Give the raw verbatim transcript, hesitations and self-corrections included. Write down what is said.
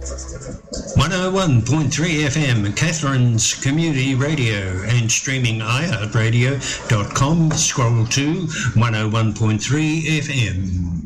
one oh one point three F M, Catherine's Community Radio, and streaming i heart radio dot com. Scroll to one oh one point three F M.